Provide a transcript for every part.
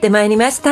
ってまいりました。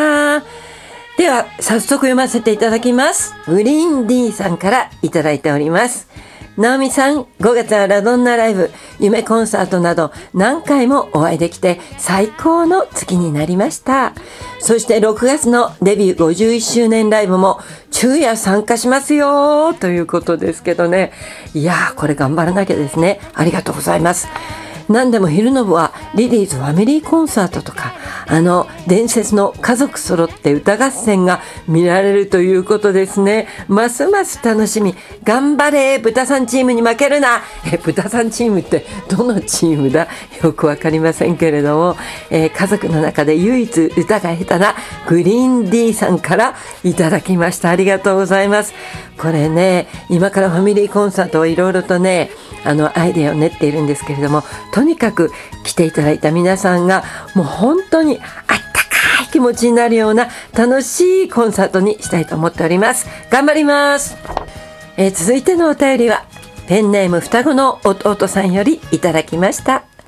では早速読ませていただきます。グリーン D さんからいただいております。ナオミさん、5月はラドンナライブ、夢コンサートなど何回もお会いできて最高の月になりました。そして6月のデビュー51周年ライブも昼夜参加しますよということですけどね。いやー、これ頑張らなきゃですね。ありがとうございます。何でも昼の部はリリーズファミリーコンサートとか、伝説の家族揃って歌合戦が見られるということですね。ますます楽しみ。頑張れ豚さんチームに負けるな。豚さんチームってどのチームだよくわかりませんけれども、家族の中で唯一歌が下手なグリーン D さんからいただきました。ありがとうございます。これね、今からファミリーコンサートをいろいろとね、アイデアを練っているんですけれども、とにかく来ていただいた皆さんがもう本当にあったかい気持ちになるような楽しいコンサートにしたいと思っております。頑張ります。続いてのお便りはペンネーム双子の弟さんよりいただきました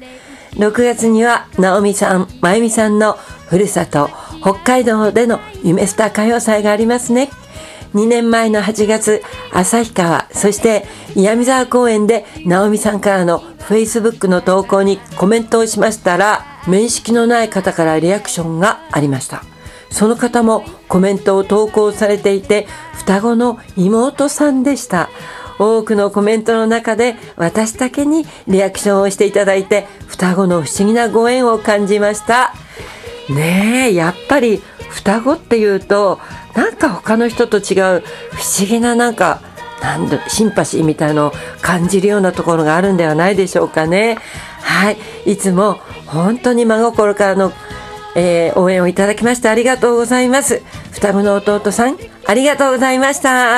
。6月にはナオミさん、まゆみさんのふるさと北海道での夢スター歌謡祭がありますね。2年前の8月、旭川、そして岩見沢公園でナオミさんからの Facebook の投稿にコメントをしましたら、面識のない方からリアクションがありました。その方もコメントを投稿されていて、双子の妹さんでした。多くのコメントの中で私だけにリアクションをしていただいて、双子の不思議なご縁を感じました。ねえ、やっぱり双子っていうとなんか他の人と違う不思議なシンパシーみたいのを感じるようなところがあるんではないでしょうかね。はい、いつも本当に真心からの、応援をいただきましてありがとうございます。双子の弟さんありがとうございました。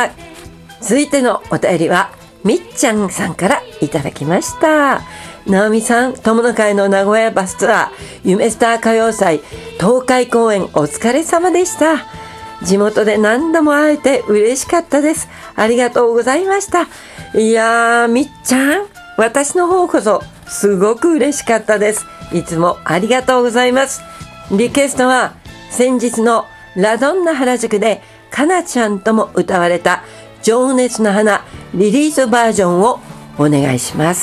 続いてのお便りはみっちゃんさんからいただきました。ナオミさん、友の会の名古屋バスツアー夢スター歌謡祭東海公演お疲れ様でした。地元で何度も会えて嬉しかったです。ありがとうございました。いやー、みっちゃん、私の方こそすごく嬉しかったです。いつもありがとうございます。リクエストは先日のラドンナ原宿でかなちゃんとも歌われた情熱の花リリースバージョンをお願いします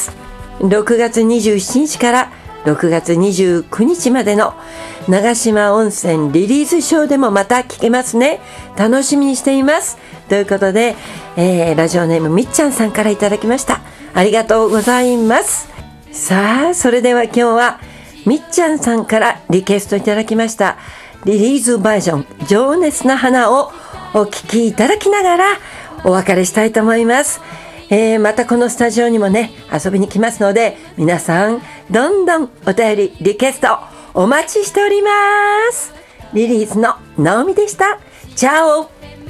。6月27日から6月29日までの長島温泉リリースショーでもまた聞けますね。楽しみにしています。ということで、ラジオネームみっちゃんさんからいただきました。ありがとうございます。さあ、それでは今日はみっちゃんさんからリクエストいただきましたリリースバージョン情熱な花をお聴きいただきながらお別れしたいと思います。またこのスタジオにもね遊びに来ますので、皆さんどんどんお便りリクエストお待ちしております。リリースのナオミでした。チャオ。